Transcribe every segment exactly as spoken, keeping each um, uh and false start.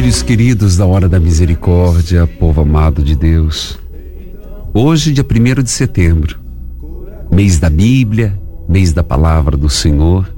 Filhos queridos da hora da misericórdia, povo amado de Deus, hoje, dia primeiro de setembro, mês da Bíblia, mês da Palavra do Senhor.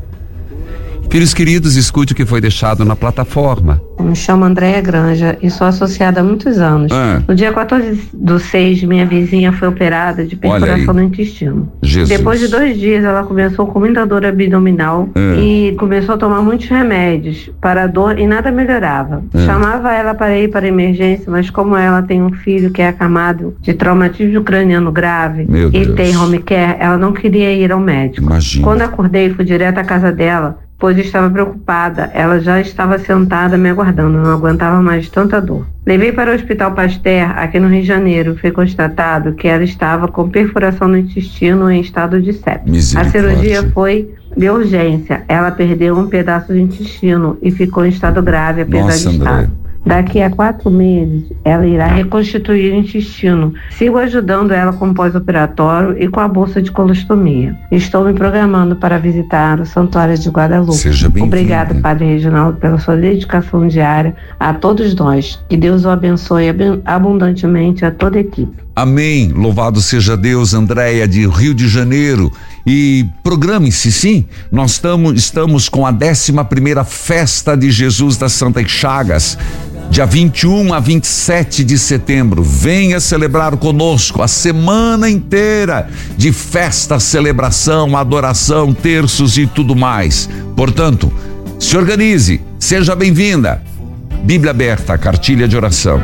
Filhos queridos, escute o que foi deixado na plataforma. Eu me chamo Andréia Granja e sou associada há muitos anos. Ah. No dia quatorze do seis, minha vizinha foi operada de perfuração no intestino. Jesus. Depois de dois dias, ela começou com muita dor abdominal ah. e começou a tomar muitos remédios para a dor e nada melhorava. Ah. Chamava ela para ir para a emergência, mas como ela tem um filho que é acamado de traumatismo craniano grave Meu e Deus. tem home care, ela não queria ir ao médico. Imagina. Quando acordei, fui direto à casa dela, pois estava preocupada. Ela já estava sentada me aguardando, não aguentava mais tanta dor. Levei para o Hospital Pasteur, aqui no Rio de Janeiro. Foi constatado que ela estava com perfuração no intestino em estado de sepse. A cirurgia foi de urgência. Ela perdeu um pedaço do intestino e ficou em estado grave, apesar Nossa, de estar. André. Daqui a quatro meses, ela irá reconstituir o intestino. Sigo ajudando ela com o pós-operatório e com a bolsa de colostomia. Estou me programando para visitar o Santuário de Guadalupe. Seja bem-vinda. Obrigado, Padre Reginaldo, pela sua dedicação diária a todos nós. Que Deus o abençoe abundantemente a toda a equipe. Amém. Louvado seja Deus, Andréia, de Rio de Janeiro. E programe-se, sim. Nós estamos, estamos com a décima primeira Festa de Jesus das Santas Chagas, dia vinte e um a vinte e sete de setembro. Venha celebrar conosco a semana inteira de festa, celebração, adoração, terços e tudo mais. Portanto, se organize, seja bem-vinda. Bíblia aberta, cartilha de oração.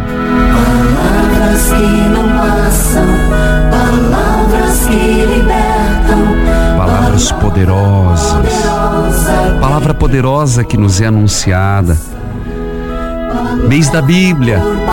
Palavras que não passam, palavras que libertam, palavras poderosas, palavra poderosa que nos é anunciada. Mês da Bíblia,